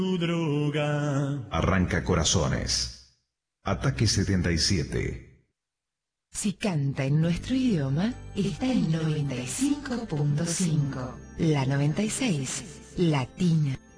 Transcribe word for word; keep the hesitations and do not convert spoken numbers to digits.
Tu droga. Arranca corazones. Ataque setenta y siete. Si canta en nuestro idioma, está en noventa y cinco punto cinco. La noventa y seis, Latina.